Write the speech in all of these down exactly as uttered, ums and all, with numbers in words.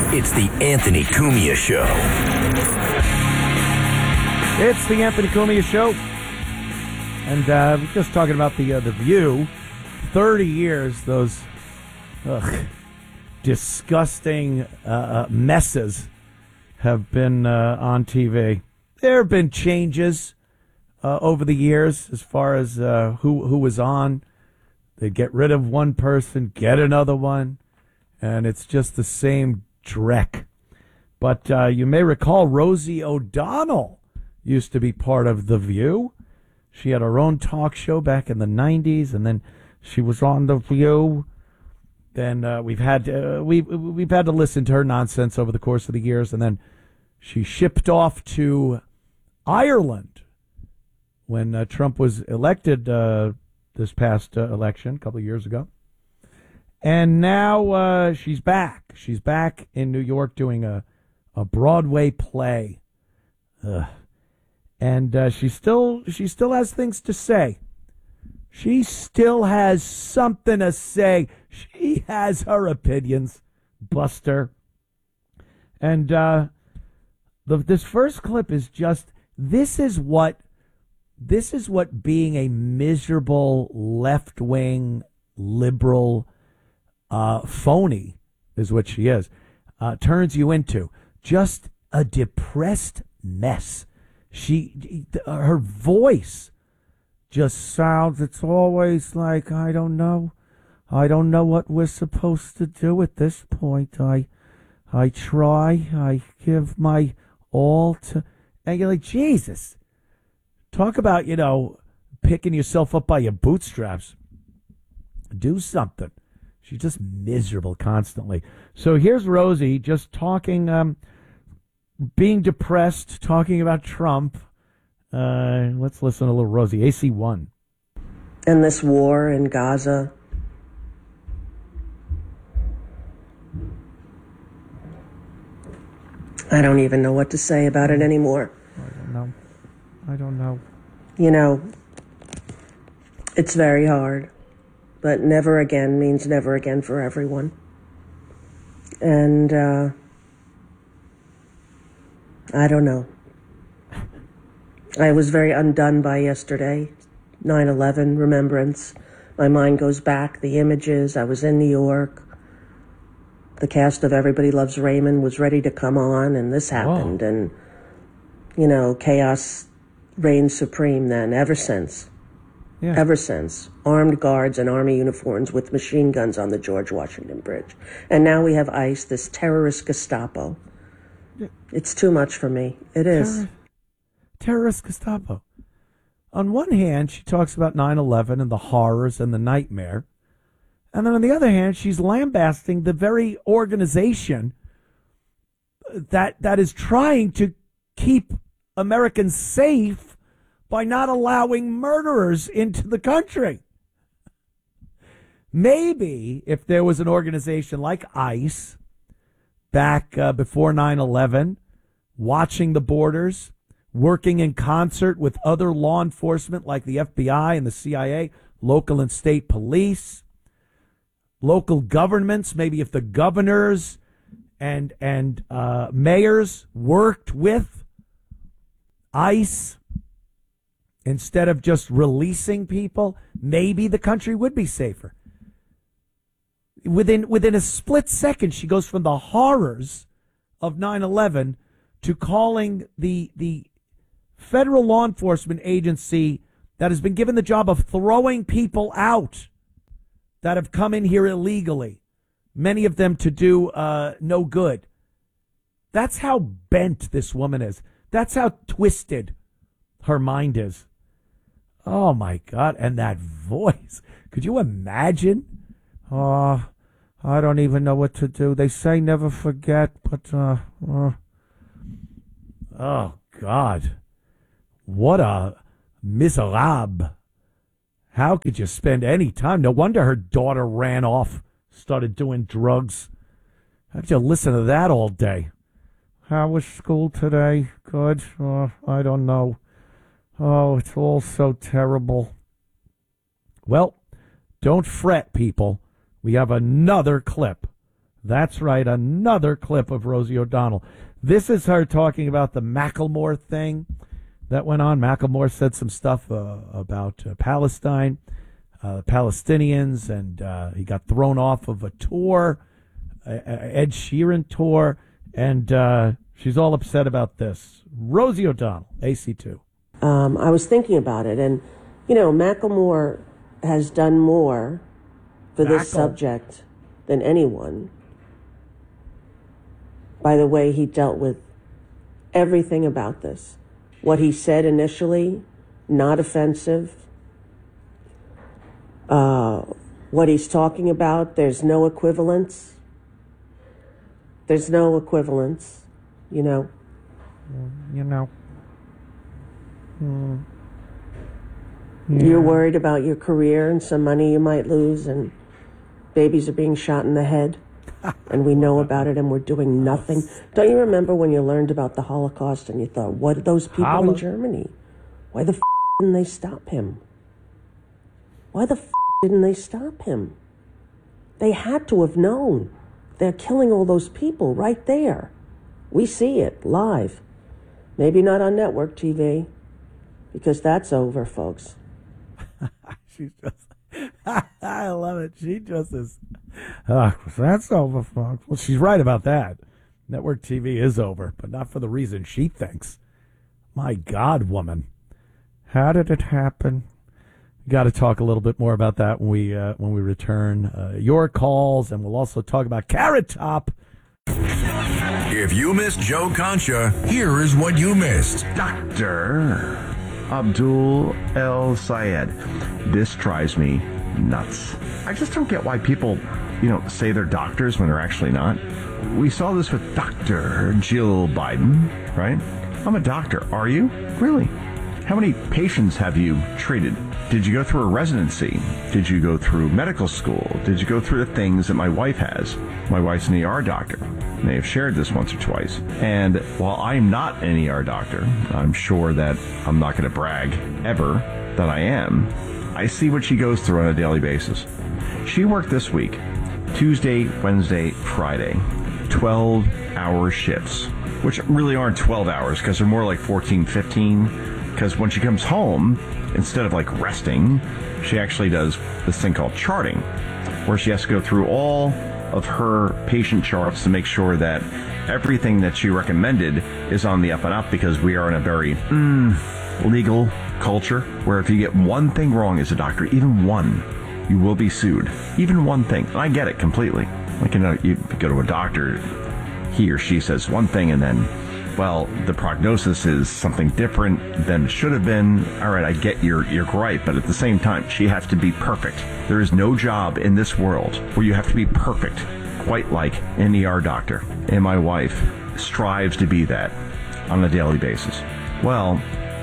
It's the Anthony Cumia Show. It's the Anthony Cumia Show. And uh, we're just talking about the uh, the View. thirty years, those ugh, disgusting uh, uh, messes have been uh, on T V. There have been changes uh, over the years as far as uh, who, who was on. They get rid of one person, get another one, and it's just the same dreck. But uh, you may recall Rosie O'Donnell used to be part of The View. She had her own talk show back in the nineties, and then she was on The View. Then uh, we've had uh, we we've had to listen to her nonsense over the course of the years, and then she shipped off to Ireland when uh, Trump was elected uh, this past uh, election a couple of years ago. And now uh, she's back. She's back in New York doing a, a Broadway play. Ugh. And uh, she still she still has things to say. She still has something to say. She has her opinions, Buster. And uh, the, this first clip is just this is what this is what being a miserable left-wing liberal uh, phony is what she is uh, turns you into. Just a depressed mess. She, her voice just sounds, it's always like, I don't know. I don't know what we're supposed to do at this point. I, I try, I give my all to, and you're like, Jesus, talk about, you know, picking yourself up by your bootstraps. Do something. She's just miserable constantly. So here's Rosie just talking, um, being depressed, talking about Trump. Uh, let's listen to a little Rosie. A C one. And this war in Gaza. I don't even know what to say about it anymore. I don't know. I don't know. You know, it's very hard, but never again means never again for everyone. And, uh, I don't know. I was very undone by yesterday, nine eleven remembrance. My mind goes back, the images. I was in New York. The cast of Everybody Loves Raymond was ready to come on, and this happened. Whoa. And, you know, chaos reigned supreme then, ever since. Yeah. Ever since. Armed guards in army uniforms with machine guns on the George Washington Bridge. And now we have ICE, this terrorist Gestapo. It's too much for me. It is. Terror, terrorist Gestapo. On one hand, she talks about nine eleven and the horrors and the nightmare. And then on the other hand, she's lambasting the very organization that that is trying to keep Americans safe by not allowing murderers into the country. Maybe if there was an organization like ICE back uh, before nine eleven, watching the borders, working in concert with other law enforcement like the F B I and the C I A, local and state police, local governments, maybe if the governors and and uh, mayors worked with ICE instead of just releasing people, maybe the country would be safer. Within within a split second, she goes from the horrors of nine eleven to calling the the federal law enforcement agency that has been given the job of throwing people out that have come in here illegally, many of them to do uh, no good. That's how bent this woman is. That's how twisted her mind is. Oh, my God. And that voice. Could you imagine? Oh, I don't even know what to do. They say never forget, but, uh, uh oh, God. What a miserable. How could you spend any time? No wonder her daughter ran off, started doing drugs. How could you listen to that all day? How was school today? Good? Uh, I don't know. Oh, it's all so terrible. Well, don't fret, people. We have another clip That's right, another clip of Rosie O'Donnell. This is her talking about the Macklemore thing that went on. Macklemore said some stuff uh, about uh, Palestine, uh, Palestinians, and uh, he got thrown off of a tour, uh, Ed Sheeran tour, and uh, she's all upset about this. Rosie O'Donnell, A C two. Um, I was thinking about it, and, you know, Macklemore has done more for Mackle. this subject than anyone. By the way, he dealt with everything about this. What he said initially, not offensive. Uh, what he's talking about, there's no equivalence. There's no equivalence, you know. You know. Mm. You're worried about your career and some money you might lose, and babies are being shot in the head, and we know about it, and we're doing nothing. Don't you remember when you learned about the Holocaust and you thought, what are those people Holla. in Germany? Why the f*** didn't they stop him? Why the f*** didn't they stop him? They had to have known. They're killing all those people right there. We see it live. Maybe not on network T V, because that's over, folks. She's just, I love it. She just is, uh, that's over, folks. Well, she's right about that. Network T V is over, but not for the reason she thinks. My God, woman. How did it happen? Got to talk a little bit more about that when we uh, when we return. Uh, your calls, and we'll also talk about Carrot Top. If you missed Joe Concha, here is what you missed. Doctor Abdul El Sayed. This drives me nuts. I just don't get why people, you know, say they're doctors when they're actually not. We saw this with Doctor Jill Biden, right? I'm a doctor. Are you? Really? How many patients have you treated? Did you go through a residency? Did you go through medical school? Did you go through the things that my wife has? My wife's an E R doctor. May have shared this once or twice. And while I'm not an E R doctor, I'm sure that I'm not going to brag ever that I am. I see what she goes through on a daily basis. She worked this week, Tuesday, Wednesday, Friday, twelve-hour shifts, which really aren't twelve hours because they're more like fourteen, fifteen. Because when she comes home, instead of like resting, she actually does this thing called charting, where she has to go through all of her patient charts to make sure that everything that she recommended is on the up and up, because we are in a very mm, legal culture where if you get one thing wrong as a doctor, even one, you will be sued. Even one thing. And I get it completely. Like, you know, you go to a doctor, he or she says one thing and then, well, the prognosis is something different than it should have been. All right, I get your, your gripe, but at the same time, she has to be perfect. There is no job in this world where you have to be perfect, quite like an E R doctor. And my wife strives to be that on a daily basis. Well,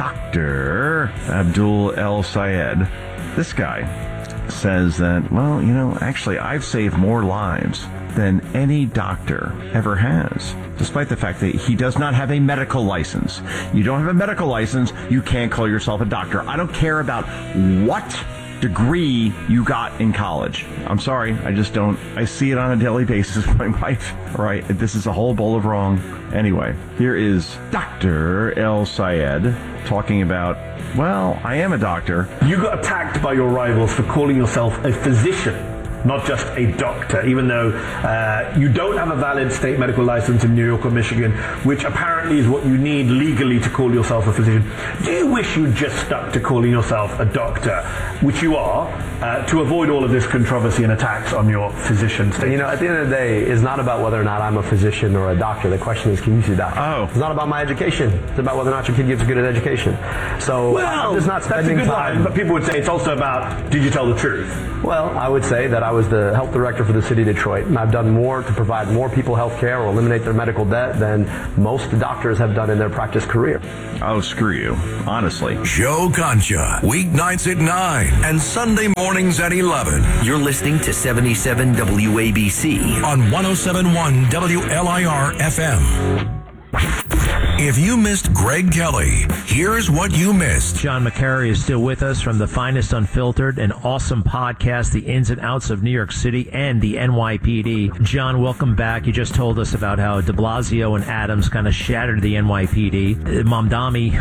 Doctor Abdul El Sayed, this guy says that, well, you know, actually, I've saved more lives than any doctor ever has, despite the fact that he does not have a medical license. You don't have a medical license, you can't call yourself a doctor. I don't care about what degree you got in college. I'm sorry, I just don't. I see it on a daily basis with my wife. All right, this is a whole bowl of wrong. Anyway, here is Doctor El Sayed talking about, well, I am a doctor. You got attacked by your rivals for calling yourself a physician, not just a doctor, even though uh, you don't have a valid state medical license in New York or Michigan, which apparently is what you need legally to call yourself a physician. Do you wish you'd just stuck to calling yourself a doctor, which you are, uh, to avoid all of this controversy and attacks on your physician status? You know, at the end of the day, it's not about whether or not I'm a physician or a doctor. The question is, can you see that? Oh. It's not about my education. It's about whether or not your kid gets a good education. So Well, I'm just not that's a spending good time. line, but people would say it's also about, did you tell the truth? Well, I would say that I was the health director for the city of Detroit, and I've done more to provide more people health care or eliminate their medical debt than most doctors have done in their practice career. Oh, screw you. Honestly. Joe Concha, weeknights at nine and Sunday mornings at eleven You're listening to seventy-seven W A B C. on one oh seven point one W L I R F M. If you missed Greg Kelly, here's what you missed. John McCary is still with us from the Finest Unfiltered, an awesome podcast, the ins and outs of New York City and the N Y P D. John, welcome back. You just told us about how de Blasio and Adams kind of shattered the N Y P D. Uh, Mamdani,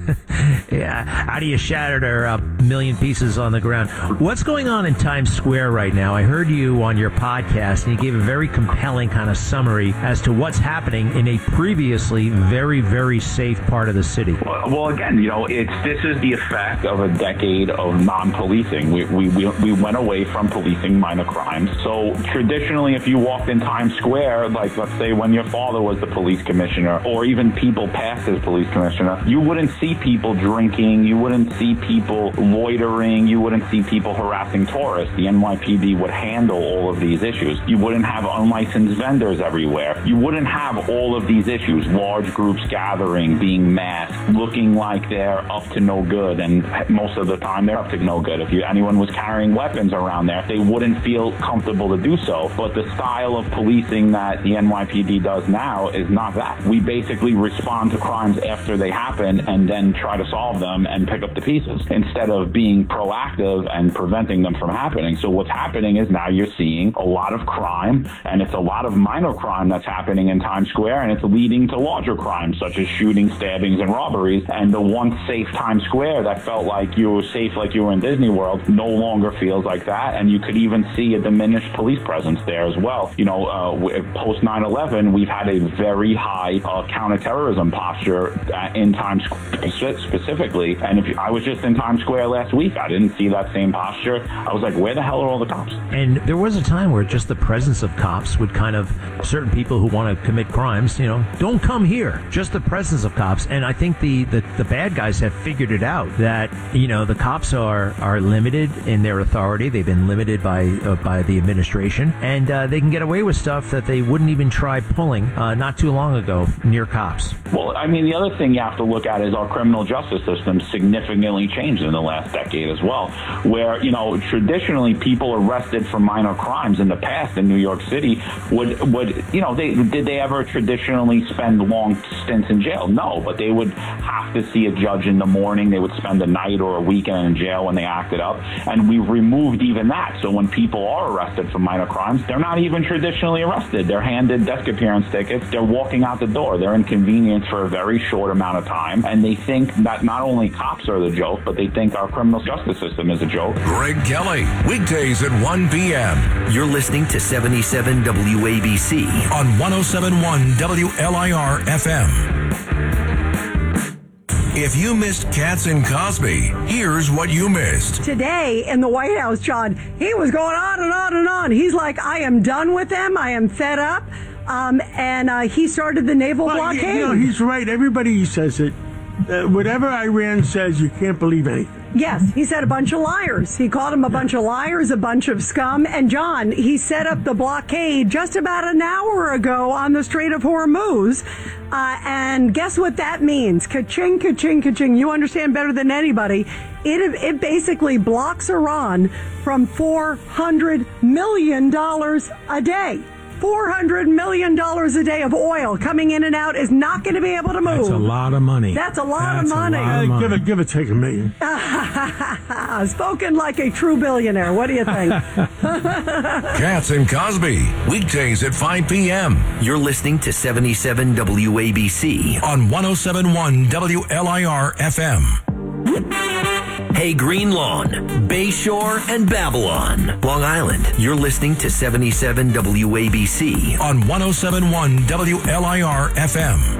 yeah, how do you shatter her a million pieces on the ground? What's going on in Times Square right now? I heard you on your podcast, and you gave a very compelling kind of summary as to what's happening in a previously very, very safe part of the city. Well, well again, you know, it's this is the effect of a decade of non-policing. We, we, we, we went away from policing minor crimes. So traditionally, if you walked in Times Square, like let's say when your father was the police commissioner, or even people past as police commissioner, you wouldn't see people drinking, you wouldn't see people loitering, you wouldn't see people harassing tourists. The N Y P D would handle all of these issues. You wouldn't have unlicensed vendors everywhere. You wouldn't have all of these issues, large groups gathering, being masked, looking like they're up to no good, and most of the time they're up to no good. If you, anyone was carrying weapons around there, they wouldn't feel comfortable to do so. But the style of policing that the N Y P D does now is not that. We basically respond to crimes after they happen and then try to solve them and pick up the pieces instead of being proactive and preventing them from happening. So what's happening is now you're seeing a lot of crime, and it's a lot of minor crime that's happening in Times Square, and it's leading to larger crimes such as shootings, stabbings, and robberies. And the once safe Times Square that felt like you were safe, like you were in Disney World, no longer feels like that. And you could even see a diminished police presence there as well. You know, uh, post nine eleven, we've had a very high uh, counterterrorism posture uh, in Times Square specifically. And if you, I was just in Times Square last week, I didn't see that same posture. I was like, where the hell are all the cops? And there was a time where just the presence of cops would kind of, certain people who want to commit crimes, you know, don't come here. Just the presence of cops. And I think the, the, the bad guys have figured it out that, you know, the cops are, are limited in their authority. They've been limited by uh, by the administration, and uh, they can get away with stuff that they wouldn't even try pulling uh, not too long ago near cops. Well, I mean, the other thing you have to look at is our criminal justice system significantly changed in the last decade as well, where, you know, traditionally people arrested for minor crimes in the past in New York City would, would you know, they did they ever traditionally spend long stints in jail? No, but they would have to see a judge in the morning. They would spend a night or a weekend in jail when they acted up. And we've removed even that. So when people are arrested for minor crimes, they're not even traditionally arrested. They're handed desk appearance tickets. They're walking out the door. They're inconvenienced for a very short amount of time. And they think that not only cops are the joke, but they think our criminal justice system is a joke. Greg Kelly, weekdays at one p.m. You're listening to seventy-seven W A B C on one oh seven point one W L I R F M. If you missed Katz and Cosby, here's what you missed. Today in the White House, John, he was going on and on and on. He's like, I am done with them. I am fed up. Um, and uh, he started the naval well, blockade. You know, he's right. Everybody says it. Uh, whatever Iran says, you can't believe anything. Yes, he said a bunch of liars. He called them a bunch of liars, a bunch of scum. And, John, he set up the blockade just about an hour ago on the Strait of Hormuz. Uh, and guess what that means? Ka-ching, ka-ching, ka-ching. You understand better than anybody. It, it basically blocks Iran from four hundred million dollars a day. four hundred million dollars a day of oil coming in and out is not going to be able to move. That's a lot of money. That's a lot That's of money. A lot of money. Give it, give it, take a million. Spoken like a true billionaire. What do you think? Katz and Cosby, weekdays at five p.m. You're listening to seventy-seven W A B C on one oh seven point one W L I R F M. Hey, Green Lawn, Bayshore, and Babylon, Long Island. You're listening to seventy-seven W A B C on one oh seven point one W L I R F M.